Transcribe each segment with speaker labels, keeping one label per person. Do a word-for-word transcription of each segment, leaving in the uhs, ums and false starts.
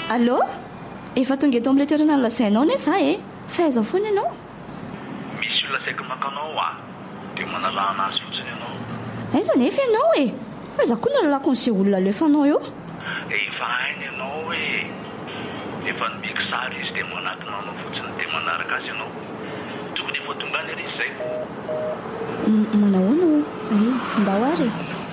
Speaker 1: Allô? Efa tonga eto amin'ilay toerana lazainao ne za e? Fa aiza foana ianao?
Speaker 2: Misy olona saika makanao a dia manalana azy fotsiny ianao.
Speaker 1: Aiza nefa ianao e? Aiza koa nalalako n'izay olona alefanao eo?
Speaker 2: Efa hainy ianao hoe efa nibika sary izy dia manatona anao fotsiny dia manaraka azy ianao. Tokony efa tonga any ary izy izay.
Speaker 1: Manahoana e? Mba ho ary.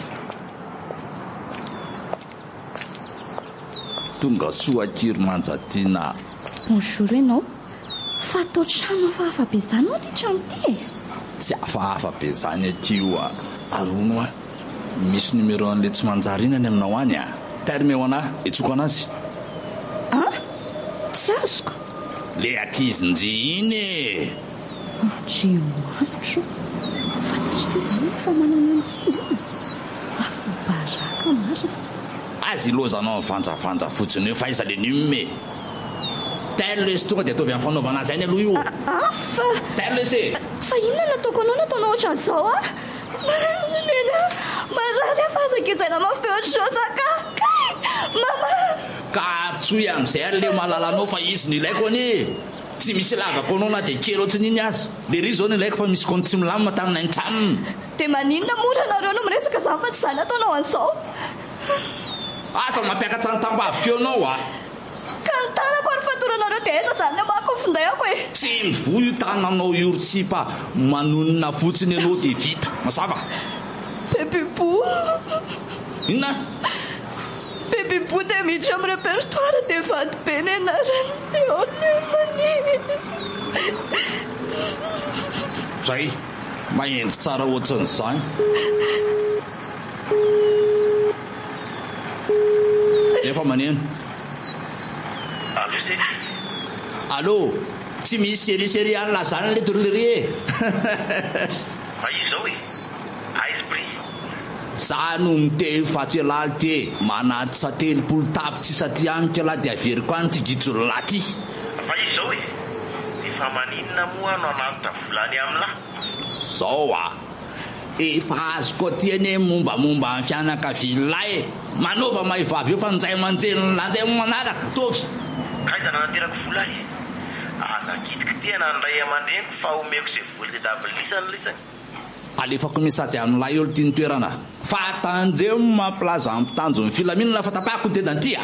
Speaker 3: Tonga soa kiry manjatiana.
Speaker 1: Bonjour ianao. Fa atao trano hafahafa be izany moa ty trano ty e?
Speaker 3: Tsy hafahafa be izany akio a. Arono a. Misy numéro an'ilay tsy manjarinany aminao any a. Tairime ho anahy, etsoko anazy.
Speaker 1: Ah? Tsy azoko.
Speaker 3: Le ankizinji iny e.
Speaker 1: Andriamanitra. Fantatry ty izany fa manana antsika izao. Afobaraka marina.
Speaker 3: Azy ilozanao vanjavanja fotsiny eo fa iza le nume. Taire le tonga dia ataovy amin'ny fanaovana azy any aloha io.
Speaker 1: Ah, fa...
Speaker 3: Taire le se.
Speaker 1: Fa inona nataoko anao nataonao ohatran'izao a? Nena, marary afazaketsaina mafy be ohatr'izao ka. Mama.
Speaker 3: Ka tsoy amin'izay ary le malalanao fa izy no ilaiko anie. Tsy misy lavako anao na dia kely ohatrany iny azy. Le ry zao no ilaiko fa misy kony tsy milamina taminay nitranony.
Speaker 1: Dia maninona mora nareo no miresaka izany fa tsy izany ataonao an'izao?
Speaker 3: Asa mampiakatra ny tambaviko anao a.
Speaker 1: Ka ny tanako ary fatoranareo dia aiza izany amako ny findaiko e?
Speaker 3: Tsy mivoy io tananao iortsipa manonona fotsiny ianao dia vita. Mazava.
Speaker 1: Bebibo.
Speaker 3: Inona?
Speaker 1: Bebibo dia miditra amin'ny répertoire dia vady be ny anarany dia onemany.
Speaker 3: Zay, mahendry tsara ohatran'izany. Efa maneno.
Speaker 2: Allô c'est
Speaker 3: Allô, tsy misy série-série any lazana le tournerie e.
Speaker 2: fa izao e aizy pri
Speaker 3: Za no mite fatsy laly te manaty sa telopolo tapitsy satria amiko lahy dia averiko any ty gitso laty.
Speaker 2: fa izao e efa maninona moa no anatitra volany amin'lahy.
Speaker 3: Zao a efa azoko tiany mombamomba ny fianakavian'lahy e. Manova mahivavy eo fa nizay manjeny lanjay manaraka tovy.
Speaker 2: Kaiza nanaterako volany azakitika tena nray aman-dreny fa omeko izay voly dia dabilisany lisany.
Speaker 3: Alefako misazy amin'lahy olo tia ny toerana fa tanjeo mampilaza ampitanjo ny filaminana fa tapahako ny tedantia.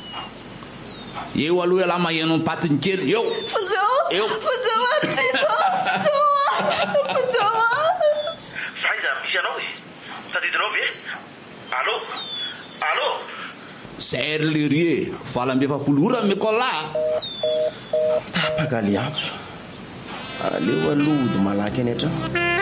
Speaker 3: Eo aloha elahy maheno nypatiny kely eo.
Speaker 1: Fonjao.
Speaker 3: Eo.
Speaker 1: Fonjao artito. Fonjao. Fonjao.
Speaker 2: Fa iza misy anao e tadidinao ve? Allô? Allô?
Speaker 3: Zay ry le rie valambe efapolo ora mikola.
Speaker 4: Tapaka liantso. Aleo aloha ody malaky any hatrany.